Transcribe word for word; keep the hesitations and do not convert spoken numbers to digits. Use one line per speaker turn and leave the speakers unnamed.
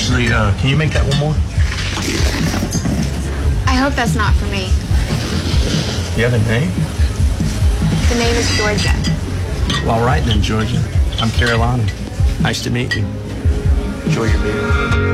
Actually, uh, can you make that one more?
I hope that's not for me.
Do you have a name?
The name is Georgia.
Well, all right then, Georgia. I'm Carolina. Nice to meet you. Enjoy your beer.